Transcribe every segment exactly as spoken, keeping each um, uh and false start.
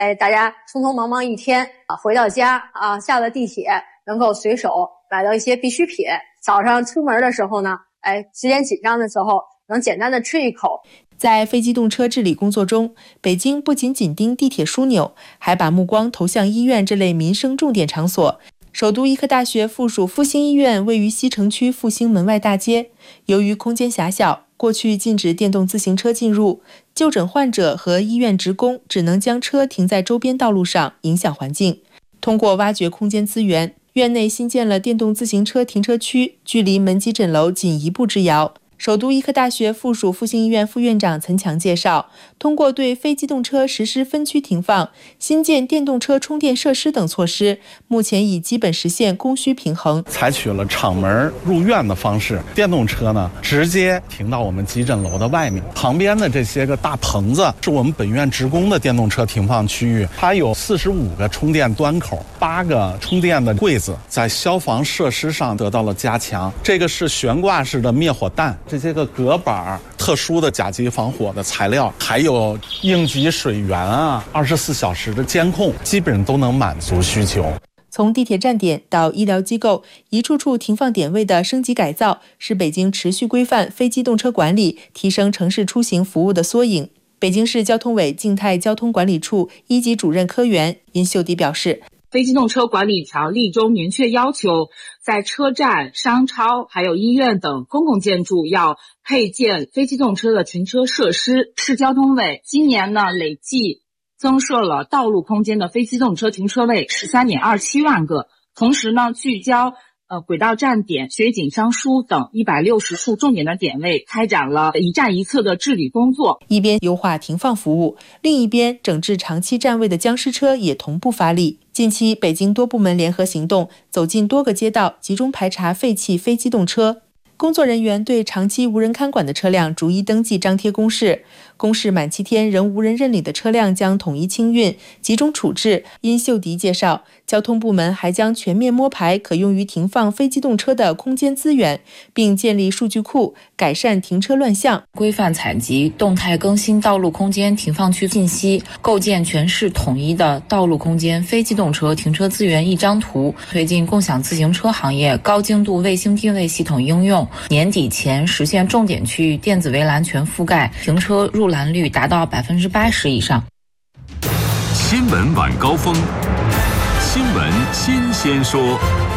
哎，大家匆匆忙忙一天啊，回到家啊，下了地铁能够随手买到一些必需品，早上出门的时候呢，哎，时间紧张的时候能简单的吃一口。 在非机动车治理工作中，北京不仅紧盯地铁枢纽，还把目光投向医院这类民生重点场所。首都医科大学附属复兴医院位于西城区复兴门外大街，由于空间狭小，过去禁止电动自行车进入，就诊患者和医院职工只能将车停在周边道路上，影响环境。通过挖掘空间资源，院内新建了电动自行车停车区，距离门急诊楼仅一步之遥。首都医科大学附属复兴医院副院长岑强介绍，通过对非机动车实施分区停放、新建电动车充电设施等措施，目前已基本实现供需平衡。 采取了敞门入院的方式，电动车呢直接停到我们急诊楼的外面，旁边的这些个大棚子是我们本院职工的电动车停放区域，它有四十五个充电端口，八个充电的柜子，在消防设施上得到了加强。这个是悬挂式的灭火弹。这些个隔板、特殊的甲级防火的材料，还有应急水源啊，二十四小时的监控，基本上都能满足需求。 从地铁站点到医疗机构，一处处停放点位的升级改造，是北京持续规范非机动车管理、提升城市出行服务的缩影。北京市交通委静态交通管理处一级主任科员殷秀迪表示， 非机动车管理条例中明确要求，在车站、商超还有医院等公共建筑要配建非机动车的停车设施。市交通委今年呢累计增设了道路空间的非机动车停车位 十三点二七万个，同时呢聚焦呃轨道站点、学警商书等一百六十处重点的点位，开展了一站一侧的治理工作。 一边优化停放服务，另一边整治长期占位的僵尸车也同步发力。近期，北京多部门联合行动，走进多个街道，集中排查废弃非机动车。工作人员对长期无人看管的车辆逐一登记张贴公示，公示满七天仍无人认领的车辆将统一清运，集中处置。殷秀迪介绍，交通部门还将全面摸排可用于停放非机动车的空间资源，并建立数据库，改善停车乱象， 规范采集、动态更新道路空间停放区信息，构建全市统一的道路空间非机动车停车资源一张图，推进共享自行车行业高精度卫星定位系统应用。年底前实现重点区域电子围栏全覆盖，停车入栏率达到百分之八十以上。 新闻晚高峰，新闻新鲜说。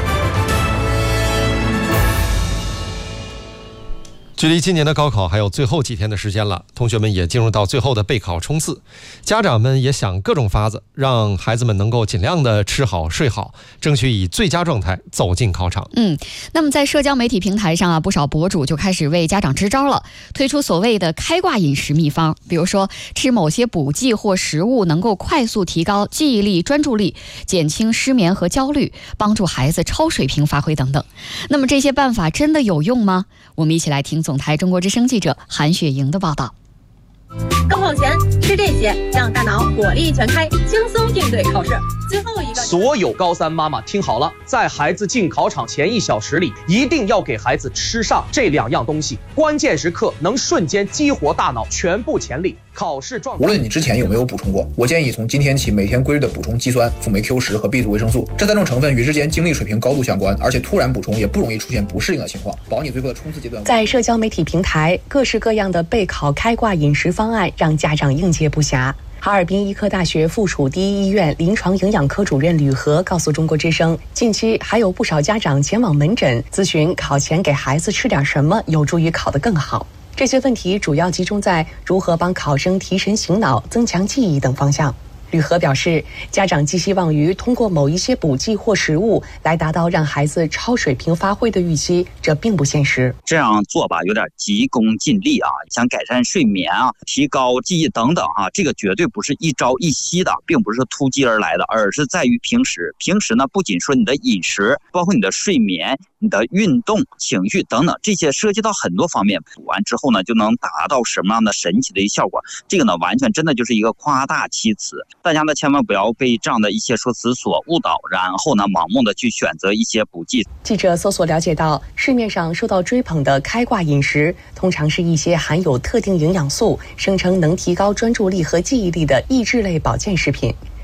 距离今年的高考还有最后几天的时间了，同学们也进入到最后的备考冲刺，家长们也想各种法子，让孩子们能够尽量的吃好睡好，争取以最佳状态走进考场。 嗯，那么在社交媒体平台上啊，不少博主就开始为家长支招了，推出所谓的开挂饮食秘方，比如说吃某些补剂或食物能够快速提高记忆力、专注力，减轻失眠和焦虑，帮助孩子超水平发挥等等。那么这些办法真的有用吗？我们一起来听总台中国之声记者韩雪莹的报道。 高考前吃这些，让大脑火力全开，轻松应对考试。最后一个， 所有高三妈妈听好了，在孩子进考场前一小时里，一定要给孩子吃上这两样东西，关键时刻能瞬间激活大脑，全部潜力。考试状态， 无论你之前有没有补充过，我建议从今天起每天规律的补充肌酸、辅酶 Q 十和 B 族维生素，这三种成分与之间精力水平高度相关，而且突然补充也不容易出现不适应的情况，保你最后的冲刺阶段。 在社交媒体平台，各式各样的备考开挂饮食方案让家长应接不暇。哈尔滨医科大学附属第一医院临床营养科主任吕和告诉中国之声，近期还有不少家长前往门诊咨询考前给孩子吃点什么有助于考得更好。这些问题主要集中在如何帮考生提神醒脑、增强记忆等方向。吕和表示，家长寄希望于通过某一些补剂或食物来达到让孩子超水平发挥的预期，这并不现实。 这样做吧，有点急功近利啊，想改善睡眠啊、提高记忆等等啊，这个绝对不是一朝一夕的，并不是突击而来的，而是在于平时。平时呢，不仅说你的饮食，包括你的睡眠、你的运动、情绪等等，这些涉及到很多方面，补完之后呢，就能达到什么样的神奇的一个效果？这个呢，完全真的就是一个夸大其词。 大家呢千万不要被这样的一些说辞所误导，然后呢盲目的去选择一些补剂。 记者搜索了解到，市面上受到追捧的开挂饮食，通常是一些含有特定营养素、声称能提高专注力和记忆力的益智类保健食品。